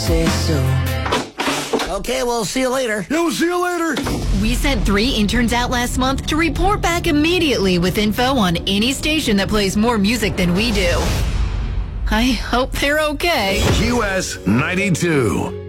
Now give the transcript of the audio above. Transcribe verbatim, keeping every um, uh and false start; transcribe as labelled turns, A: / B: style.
A: Say so. Okay, we'll see you later.
B: Yeah, we'll see you later.
C: We sent three interns out last month to report back immediately with info on any station that plays more music than we do. I hope they're okay.
B: Q S ninety-two.